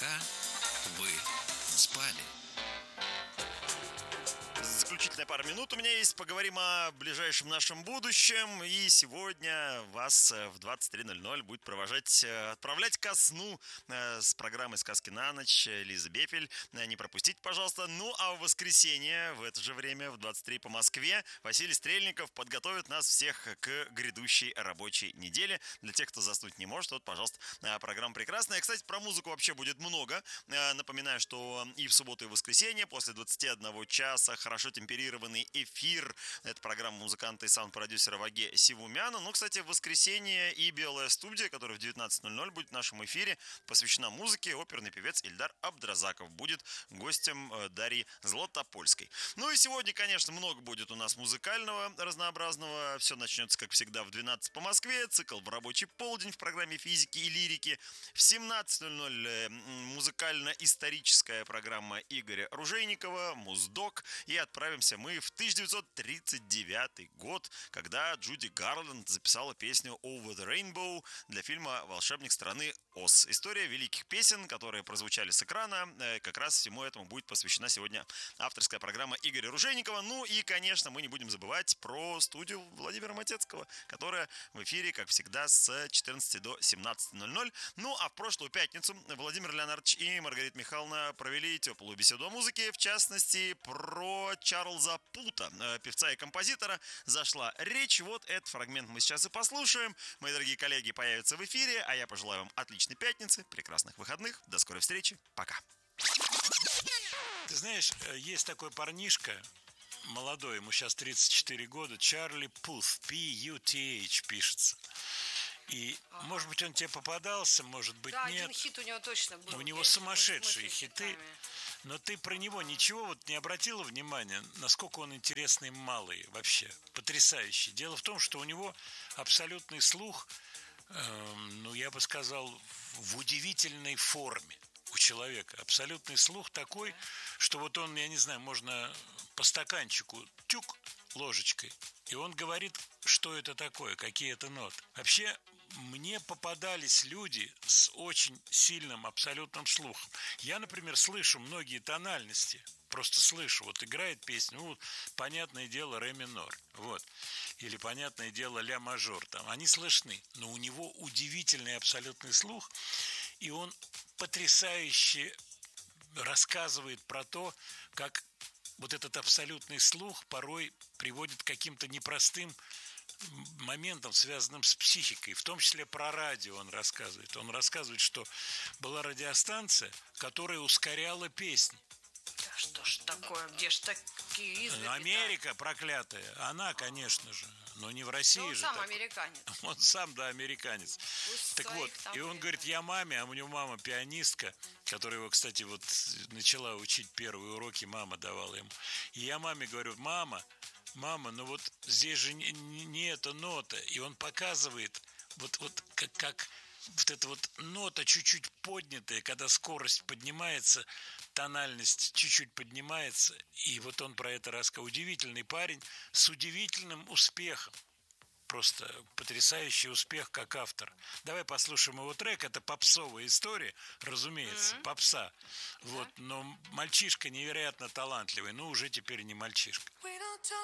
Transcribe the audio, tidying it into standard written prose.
пока вы спали. Заключительная пара минут у меня есть. Поговорим о ближайшем нашем будущем. И сегодня вас в 23:00 будет отправлять ко сну с программой «Сказки на ночь» Лиза Бефель. Не пропустите, пожалуйста. Ну, а в воскресенье, в это же время, в 23 по Москве, Василий Стрельников подготовит нас всех к грядущей рабочей неделе. Для тех, кто заснуть не может, вот, пожалуйста, программа прекрасная. Кстати, про музыку вообще будет много. Напоминаю, что и в субботу, и в воскресенье после 21 часа хорошо темперированный эфир. Это программа музыканта и саунд-продюсера Ваге Сивумяна. Ну, кстати, в воскресенье и Белая студия, которая в 19:00 будет в нашем эфире, посвящена музыке. Оперный певец Ильдар Абдразаков будет гостем Дарьи Златопольской. Ну и сегодня, конечно, много будет у нас музыкального, разнообразного. Все начнется, как всегда, в 12 по Москве. Цикл в рабочий полдень в программе физики и лирики. В 17:00 музыкально-историческая программа Игоря Ружейникова «Муздок». И отправимся мы в 1939 год, когда Джуди Гарланд записала песню «Over the Rainbow» для фильма «Волшебник страны Оз». История великих песен, которые прозвучали с экрана. Как раз всему этому будет посвящена сегодня авторская программа Игоря Ружейникова. Ну и, конечно, мы не будем забывать про студию Владимира Матецкого, которая в эфире, как всегда, с 14 до 17:00. Ну, а в прошлую пятницу Владимир Леонардович и Маргарита Михайловна провели теплую беседу о музыке, в частности, про Чарльза Пута, певца и композитора, зашла речь. Вот этот фрагмент мы сейчас и послушаем. Мои дорогие коллеги появятся в эфире, а я пожелаю вам отличной пятницы, прекрасных выходных. До скорой встречи. Пока. Ты знаешь, есть такой парнишка, молодой, ему сейчас 34 года, Чарли Пут, P-U-T-H пишется. И, может быть, он тебе попадался, может быть, да, нет. один хит у него точно был. У него сумасшедшие хиты. Но ты про него ничего вот не обратила внимания, насколько он интересный малый вообще, потрясающий. Дело в том, что у него абсолютный слух, ну, я бы сказал, в удивительной форме у человека. Абсолютный слух такой, что вот он, я не знаю, можно по стаканчику тюк ложечкой, и он говорит, что это такое, какие это ноты. Вообще, мне попадались люди с очень сильным абсолютным слухом. Я, например, слышу многие тональности, просто слышу, вот играет песня, ну, понятное дело, ре минор, вот, или понятное дело, ля мажор, там, они слышны, но у него удивительный абсолютный слух, и он потрясающе рассказывает про то, как вот этот абсолютный слух порой приводит к каким-то непростым моментам, связанным с психикой, в том числе про радио он рассказывает. Он рассказывает, что была радиостанция, которая ускоряла песни. Да что ж такое, где ж такие известные? Америка проклятая, она, конечно же, но не в России он же. сам так. американец. Он сам, да, американец. Пусть так вот, и он говорит, я маме, а у него мама пианистка, которая его, кстати, вот начала учить первые уроки, мама давала ему. И я маме говорю, мама, ну вот здесь же не эта нота. И он показывает, вот как вот эта вот нота чуть-чуть поднятая, когда скорость поднимается, тональность чуть-чуть поднимается. И вот он про это рассказывает. Удивительный парень с удивительным успехом. Просто потрясающий успех как автор. Давай послушаем его трек. Это попсовая история, разумеется, попса. Вот, но мальчишка невероятно талантливый. Ну, уже теперь не мальчишка.